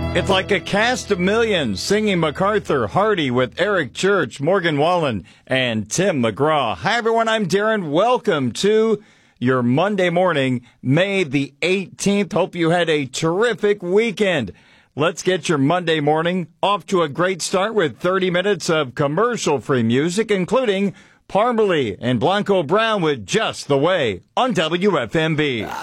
It's like a cast of millions singing MacArthur Hardy with Eric Church, Morgan Wallen, and Tim McGraw. Hi, everyone. I'm Darren. Welcome to your Monday morning, May the 18th. Hope you had a terrific weekend. Let's get your Monday morning off to a great start with 30 minutes of commercial-free music, including Parmalee and Blanco Brown with Just the Way on WFMB.